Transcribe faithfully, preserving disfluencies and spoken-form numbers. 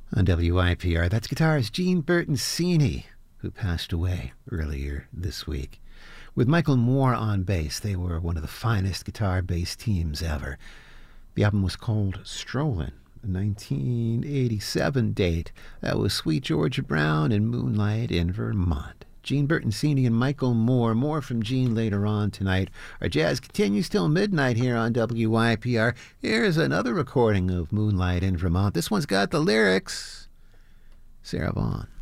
On W I P R. That's guitarist Gene Bertoncini, who passed away earlier this week. With Michael Moore on bass, they were one of the finest guitar-bass teams ever. The album was called Strollin', a nineteen eighty-seven date. That was Sweet Georgia Brown and Moonlight in Vermont. Gene Bertoncini and Michael Moore. More from Gene later on tonight. Our jazz continues till midnight here on W I P R. Here's another recording of Moonlight in Vermont. This one's got the lyrics. Sarah Vaughan.